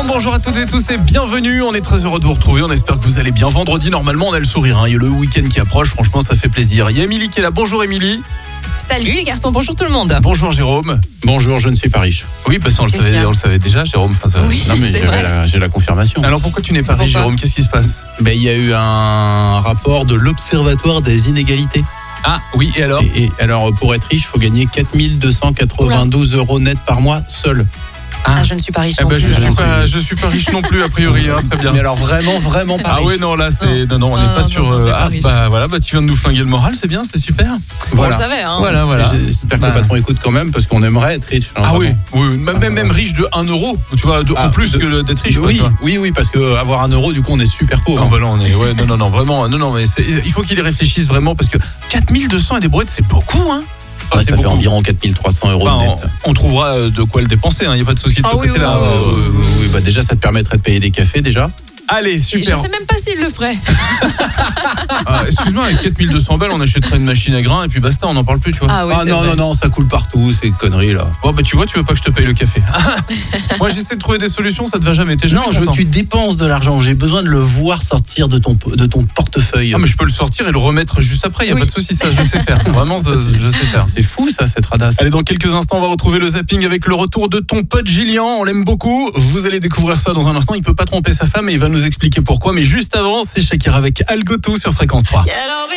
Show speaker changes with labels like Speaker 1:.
Speaker 1: monde, bonjour à toutes et tous et bienvenue. On est très heureux de vous retrouver, on espère que vous allez bien. Vendredi, normalement, on a le sourire, Il y a le week-end qui approche, franchement, ça fait plaisir. Il y a Émilie qui est là. Bonjour Émilie.
Speaker 2: Salut les garçons, bonjour tout le monde.
Speaker 1: Bonjour Jérôme.
Speaker 3: Bonjour, je ne suis pas riche.
Speaker 1: Oui, parce qu'on le savait déjà, Jérôme.
Speaker 2: Oui,
Speaker 3: Non, mais
Speaker 2: c'est vrai.
Speaker 3: j'ai la confirmation.
Speaker 1: Alors pourquoi tu n'es pas
Speaker 2: C'est
Speaker 1: riche,
Speaker 2: pourquoi
Speaker 1: Jérôme? Qu'est-ce qui se passe?
Speaker 3: Il y a eu un rapport de l'Observatoire des inégalités.
Speaker 1: Ah oui, et alors?
Speaker 3: Et alors, pour être riche, il faut gagner 4292 € net par mois seul.
Speaker 2: Je ne suis pas riche non
Speaker 1: Ben,
Speaker 2: plus.
Speaker 1: je suis pas riche non plus, a priori, très bien.
Speaker 3: Mais alors, vraiment pas
Speaker 1: Ah
Speaker 3: riche.
Speaker 1: oui, non, là, c'est. Non, on n'est pas sur.
Speaker 2: on n'est pas riche.
Speaker 1: Voilà, tu viens de nous flinguer le moral, c'est bien, c'est super.
Speaker 2: On le savait,
Speaker 1: Voilà.
Speaker 3: J'espère que le patron écoute quand même, parce qu'on aimerait être riche.
Speaker 1: Ah oui, même riche de 1 euro, tu vois, en plus que d'être riche.
Speaker 3: Oui, parce que avoir 1 euro, du coup, on est super pauvre.
Speaker 1: Non, bah là, on est. Ouais, non, vraiment. Non, mais il faut qu'ils y réfléchissent vraiment, parce que 4200 et des brouettes, c'est beaucoup,
Speaker 3: Ouais, ça fait environ 4300 € net.
Speaker 1: On trouvera de quoi le dépenser, il n'y a pas de souci de ce côté-là.
Speaker 3: Oui, déjà, ça te permettrait de payer des cafés, déjà.
Speaker 1: Allez, super.
Speaker 2: Je sais même pas s'il le ferait.
Speaker 1: Excuse-moi, avec 4200 balles, on achèterait une machine à grains et puis basta, on n'en parle plus, tu vois.
Speaker 2: Ah oui,
Speaker 3: Non, ça coule partout, ces conneries là.
Speaker 1: Bon, tu vois, tu veux pas que je te paye le café. Moi, j'essaie de trouver des solutions, ça te va jamais.
Speaker 3: Non, je veux que tu dépenses de l'argent. J'ai besoin de le voir sortir de ton portefeuille.
Speaker 1: Ah, mais je peux le sortir et le remettre juste après, il n'y a pas de souci, ça, je sais faire. Vraiment, je sais faire.
Speaker 3: C'est fou ça, cette radasse.
Speaker 1: Allez, dans quelques instants, on va retrouver le zapping avec le retour de ton pote Gillian. On l'aime beaucoup. Vous allez découvrir ça dans un instant. Il peut pas tromper sa femme et il va nous expliquer pourquoi. Mais juste avant, c'est Shakira avec Algotou sur Fréquence 3.